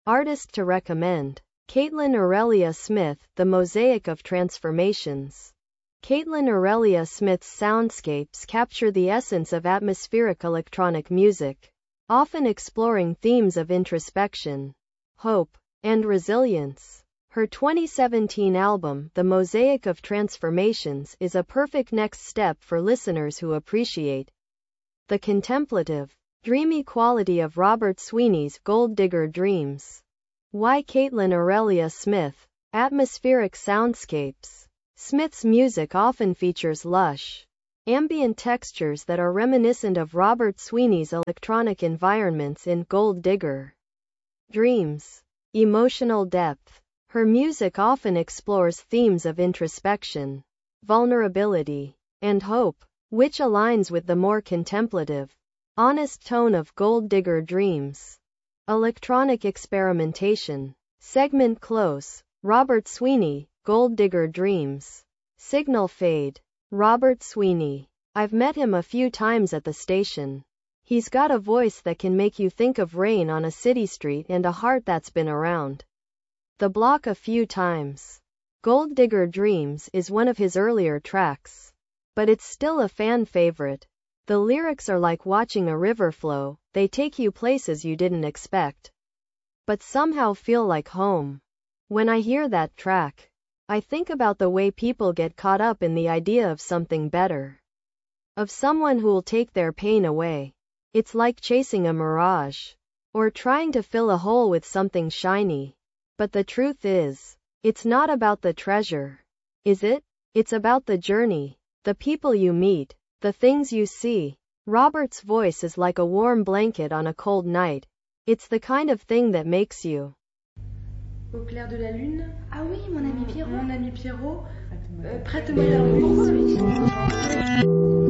Artist to recommend. Caitlin Aurelia Smith, The Mosaic of Transformations. Caitlin Aurelia Smith's soundscapes capture the essence of atmospheric electronic music, often exploring themes of introspection, hope, and resilience. Her 2017 album, The Mosaic of Transformations, is a perfect next step for listeners who appreciate the contemplative, dreamy quality of Robert Sweeney's Gold Digger Dreams. Why Caitlin Aurelia Smith? Atmospheric soundscapes. Smith's music often features lush, ambient textures that are reminiscent of Robert Sweeney's electronic environments in Gold Digger Dreams. Emotional depth. Her music often explores themes of introspection, vulnerability, and hope, which aligns with the more contemplative, honest tone of Gold Digger Dreams. Electronic experimentation. Segment close. Robert Sweeney, Gold Digger Dreams. Signal fade. Robert Sweeney. I've met him a few times at the station. He's got a voice that can make you think of rain on a city street and a heart that's been around the block a few times. Gold Digger Dreams is one of his earlier tracks, but it's still a fan favorite. The lyrics are like watching a river flow, they take you places you didn't expect, but somehow feel like home. When I hear that track, I think about the way people get caught up in the idea of something better, of someone who'll take their pain away. It's like chasing a mirage, or trying to fill a hole with something shiny. But the truth is, it's not about the treasure, is it? It's about the journey, the people you meet, the things you see. Robert's voice is like a warm blanket on a cold night. It's the kind of thing that makes you. Au clair de la lune. Ah oui, mon ami Pierrot. Mon ami Pierrot. Prête-moi ta langue.